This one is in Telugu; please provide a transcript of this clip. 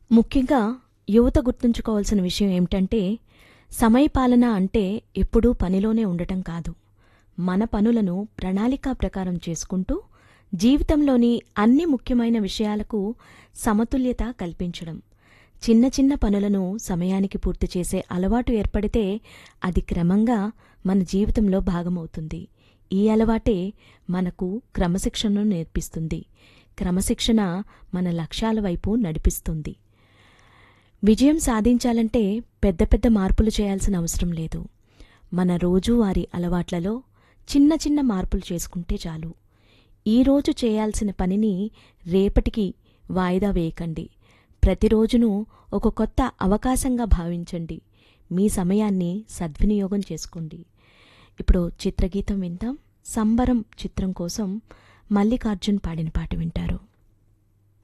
ముఖ్యంగా యువత గుర్తుంచుకోవాల్సిన విషయం ఏమిటంటే, సమయపాలన అంటే ఎప్పుడూ పనిలోనే ఉండటం కాదు. మన పనులను ప్రణాళికా ప్రకారం చేసుకుంటూ, జీవితంలోని అన్ని ముఖ్యమైన విషయాలకు సమతుల్యత కల్పించడం. చిన్న చిన్న పనులను సమయానికి పూర్తి చేసే అలవాటు ఏర్పడితే అది క్రమంగా మన జీవితంలో భాగమవుతుంది. ఈ అలవాటే మనకు క్రమశిక్షణను నేర్పిస్తుంది. క్రమశిక్షణ మన లక్ష్యాల వైపు నడిపిస్తుంది. విజయం సాధించాలంటే పెద్ద పెద్ద మార్పులు చేయాల్సిన అవసరం లేదు. మన రోజువారీ అలవాట్లలో చిన్న చిన్న మార్పులు చేసుకుంటే చాలు. ఈరోజు చేయాల్సిన పనిని రేపటికి వాయిదా వేయకండి. ప్రతిరోజును ఒక కొత్త అవకాశంగా భావించండి. మీ సమయాన్ని సద్వినియోగం చేసుకోండి. ఇప్పుడు చిత్రగీతం విందాం. సంబరం చిత్రం కోసం మల్లికార్జున్ పాడిన పాట వింటారు.